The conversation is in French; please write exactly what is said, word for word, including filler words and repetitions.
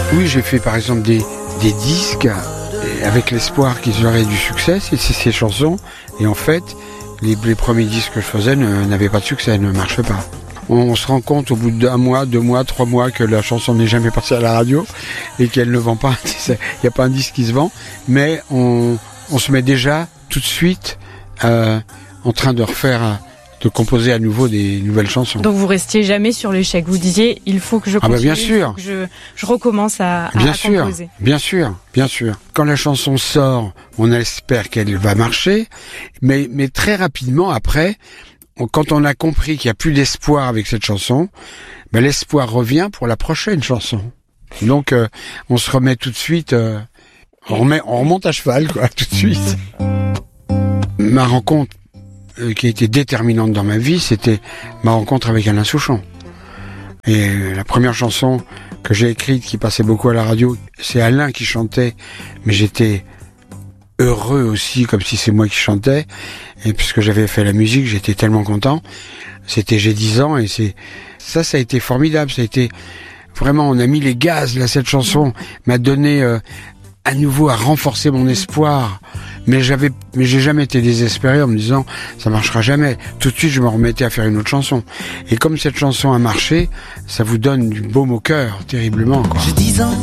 Oui, j'ai fait par exemple des, des disques avec l'espoir qu'ils auraient du succès, c'est ces chansons. Et en fait, les, les premiers disques que je faisais ne, n'avaient pas de succès, ne marchaient pas. On, on se rend compte au bout d'un mois, deux mois, trois mois que la chanson n'est jamais passée à la radio et qu'elle ne vend pas. Il n'y a pas un disque qui se vend, mais on, on se met déjà tout de suite euh, en train de refaire, de composer à nouveau des nouvelles chansons. Donc vous restiez jamais sur l'échec. Vous disiez, il faut que je continue, ah bah bien sûr. il faut que je, je recommence à, à, bien à sûr, composer. Bien sûr, bien sûr. Quand la chanson sort, on espère qu'elle va marcher, mais, mais très rapidement après, on, quand on a compris qu'il n'y a plus d'espoir avec cette chanson, ben l'espoir revient pour la prochaine chanson. Donc euh, on se remet tout de suite, euh, on, remet, on remonte à cheval, quoi, tout de suite. Ma rencontre euh, qui a été déterminante dans ma vie, c'était ma rencontre avec Alain Souchon. Et euh, la première chanson que j'ai écrite, qui passait beaucoup à la radio, c'est Alain qui chantait, mais j'étais heureux aussi, comme si c'est moi qui chantais, et puisque j'avais fait la musique, j'étais tellement content. C'était, j'ai dix ans, et c'est ça, ça a été formidable, ça a été vraiment, on a mis les gaz, là, cette chanson m'a donné euh, à nouveau à renforcer mon espoir, mais j'avais, mais j'ai jamais été désespéré en me disant ça marchera jamais. Tout de suite, je me remettais à faire une autre chanson. Et comme cette chanson a marché, ça vous donne du baume au cœur, terriblement, quoi. J'ai dix ans,